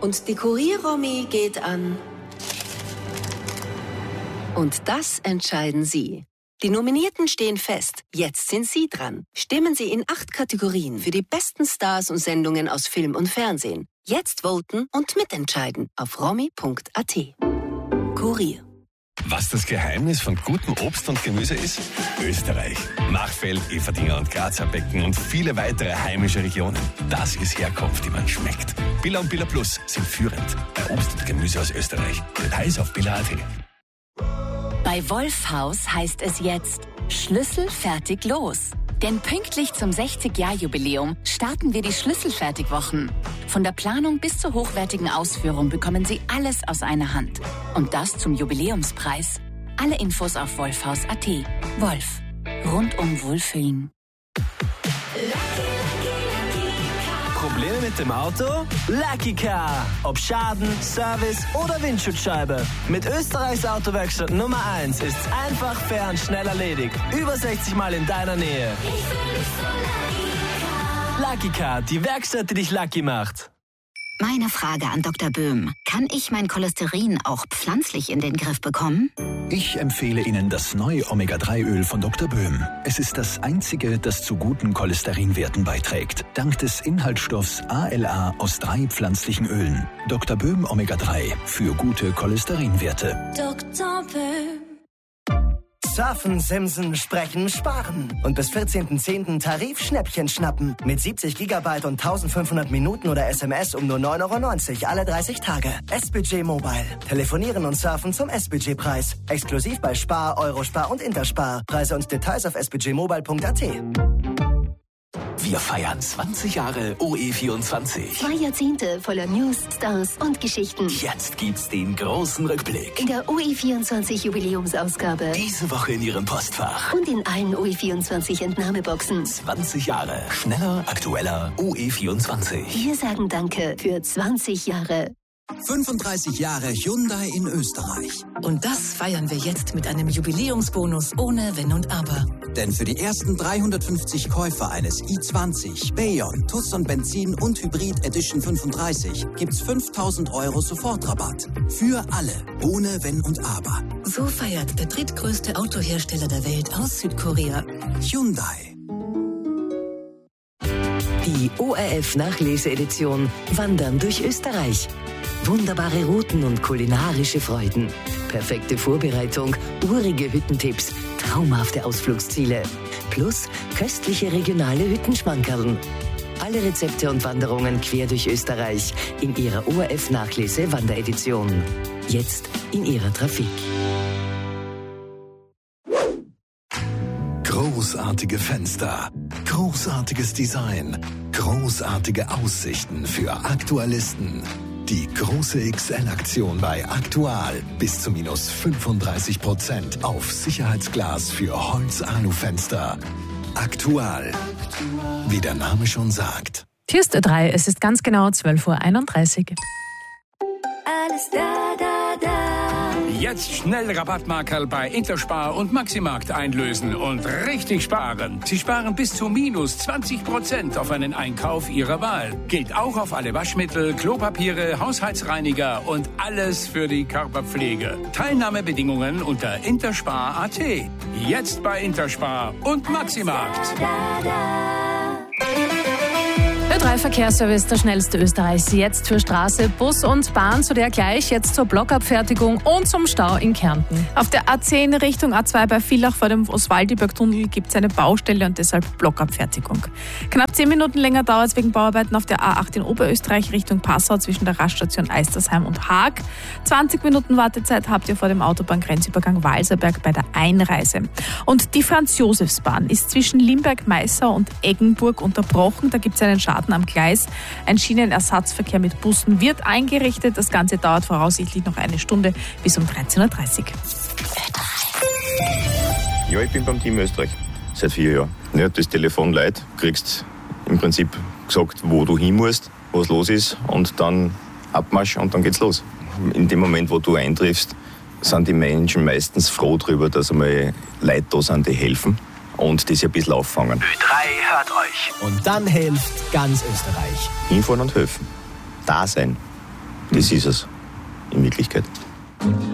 Und die Kurier-Romy geht an. Und das entscheiden Sie. Die Nominierten stehen fest. Jetzt sind Sie dran. Stimmen Sie in 8 Kategorien für die besten Stars und Sendungen aus Film und Fernsehen. Jetzt voten und mitentscheiden auf romy.at. Kurier. Was das Geheimnis von gutem Obst und Gemüse ist? Österreich. Machfeld, Everdinger und Grazer Becken und viele weitere heimische Regionen. Das ist Herkunft, die man schmeckt. Billa und Billa Plus sind führend bei Obst und Gemüse aus Österreich. Details auf billa.at. Bei Wolfhaus heißt es jetzt Schlüssel fertig los. Denn pünktlich zum 60-Jahr-Jubiläum starten wir die Schlüsselfertigwochen. Von der Planung bis zur hochwertigen Ausführung bekommen Sie alles aus einer Hand. Und das zum Jubiläumspreis. Alle Infos auf wolfhaus.at. Wolf. Rundum Wohlfühlen. Probleme mit dem Auto? Lucky Car. Ob Schaden, Service oder Windschutzscheibe. Mit Österreichs Autowerkstatt Nummer 1 ist's einfach, fair und schnell erledigt. Über 60 Mal in deiner Nähe. Lucky Car, die Werkstatt, die dich lucky macht. Meine Frage an Dr. Böhm. Kann ich mein Cholesterin auch pflanzlich in den Griff bekommen? Ich empfehle Ihnen das neue Omega-3-Öl von Dr. Böhm. Es ist das einzige, das zu guten Cholesterinwerten beiträgt. Dank des Inhaltsstoffs ALA aus 3 pflanzlichen Ölen. Dr. Böhm Omega-3 für gute Cholesterinwerte. Dr. Böhm. Surfen, Simsen, Sprechen, Sparen. Und bis 14.10. Tarif-Schnäppchen schnappen. Mit 70 GB und 1500 Minuten oder SMS um nur 9,90 € alle 30 Tage. S-Budget Mobile. Telefonieren und surfen zum S-Budget-Preis. Exklusiv bei Spar, Eurospar und Interspar. Preise und Details auf sbudgetmobile.at. Wir feiern 20 Jahre OE24. 2 Jahrzehnte voller News, Stars und Geschichten. Jetzt gibt's den großen Rückblick. In der OE24 Jubiläumsausgabe. Diese Woche in Ihrem Postfach. Und in allen OE24 Entnahmeboxen. 20 Jahre. Schneller, aktueller OE24. Wir sagen Danke für 20 Jahre. 35 Jahre Hyundai in Österreich. Und das feiern wir jetzt mit einem Jubiläumsbonus ohne Wenn und Aber. Denn für die ersten 350 Käufer eines i20, Bayon, Tucson Benzin und Hybrid Edition 35 gibt's 5.000 € Sofortrabatt. Für alle, ohne Wenn und Aber. So feiert der drittgrößte Autohersteller der Welt aus Südkorea. Hyundai. Die ORF-Nachleseedition Wandern durch Österreich. Wunderbare Routen und kulinarische Freuden. Perfekte Vorbereitung, urige Hüttentipps, traumhafte Ausflugsziele. Plus köstliche regionale Hüttenschmankerln. Alle Rezepte und Wanderungen quer durch Österreich in Ihrer ORF-Nachlese-Wanderedition. Jetzt in Ihrer Trafik. Großartige Fenster, großartiges Design, großartige Aussichten für Aktualisten. Die große XL-Aktion bei Aktual. Bis zu minus 35% auf Sicherheitsglas für Holz-Alu-Fenster. Aktual. Wie der Name schon sagt. Hier ist 3, es ist ganz genau 12:31 Uhr. Alles da, da, da. Jetzt schnell Rabattmarkerl bei Interspar und Maximarkt einlösen und richtig sparen. Sie sparen bis zu minus 20% auf einen Einkauf Ihrer Wahl. Gilt auch auf alle Waschmittel, Klopapiere, Haushaltsreiniger und alles für die Körperpflege. Teilnahmebedingungen unter interspar.at. Jetzt bei Interspar und Maximarkt. Der 3-Verkehrsservice, der schnellste Österreichs, jetzt für Straße, Bus und Bahn, zu der gleich jetzt zur Blockabfertigung und zum Stau in Kärnten. Auf der A10 Richtung A2 bei Villach vor dem Oswaldiberg-Tunnel gibt es eine Baustelle und deshalb Blockabfertigung. Knapp 10 Minuten länger dauert es wegen Bauarbeiten auf der A8 in Oberösterreich Richtung Passau zwischen der Raststation Eistersheim und Haag. 20 Minuten Wartezeit habt ihr vor dem Autobahngrenzübergang Walserberg bei der Einreise. Und die Franz-Josefs-Bahn ist zwischen Limberg-Maissau und Eggenburg unterbrochen. Da gibt es einen Schaden am Gleis. Ein Schienenersatzverkehr mit Bussen wird eingerichtet. Das Ganze dauert voraussichtlich noch eine Stunde bis um 13:30 Uhr. Ja, ich bin beim Team Österreich seit 4 Jahren. Ja, das Telefon leiht, kriegst im Prinzip gesagt, wo du hin musst, was los ist und dann Abmarsch und dann geht's los. In dem Moment, wo du eintriffst, sind die Menschen meistens froh darüber, dass einmal Leute da sind, die helfen und das ein bisschen auffangen. Ö3 hört euch. Und dann hilft ganz Österreich. Hinfahren und helfen. Da sein. Das ist es in Wirklichkeit.